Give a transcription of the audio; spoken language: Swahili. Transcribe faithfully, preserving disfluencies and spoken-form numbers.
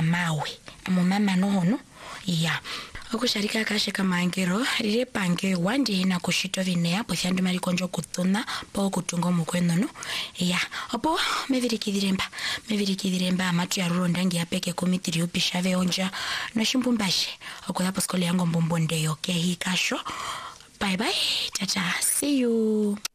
mawe mumama nono ya okusharika kashe kamangero rire pange wandi na kushito vinea po fyandi mari konjo kutuna po kutungo mukwenono ya opo mevirikidhiremba mevirikidhiremba amatu ya ruronda ngi apeke komitiri upishave onja na shimbumbashe okola poskole yango mbombonde yoke hikasho. Bye bye, tata, see you.